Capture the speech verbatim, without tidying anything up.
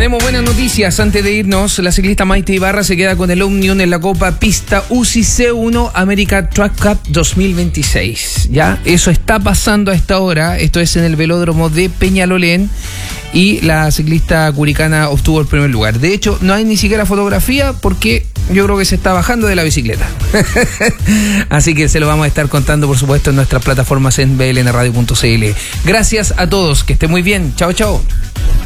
Tenemos buenas noticias antes de irnos. La ciclista Maite Ibarra se queda con el Omnium en la Copa Pista U C I C uno America Track Cup dos mil veintiséis. Ya, eso está pasando a esta hora. Esto es en el velódromo de Peñalolén. Y la ciclista curicana obtuvo el primer lugar. De hecho, no hay ni siquiera fotografía porque yo creo que se está bajando de la bicicleta. Así que se lo vamos a estar contando, por supuesto, en nuestras plataformas en b l n radio punto c l. Gracias a todos, que estén muy bien. Chao, chao.